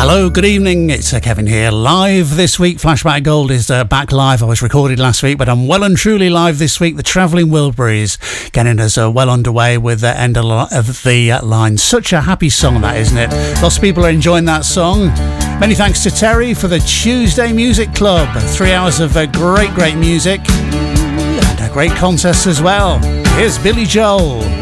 Hello, good evening. It's Kevin here, live this week. Flashback Gold is back live. I was recorded last week, but I'm well and truly live this week. The Travelling Wilburys getting us well underway with the end of the line. Such a happy song, that, isn't it? Lots of people are enjoying that song. Many thanks to Terry for the Tuesday Music Club. 3 hours of great music and a great contest as well. Here's Billy Joel.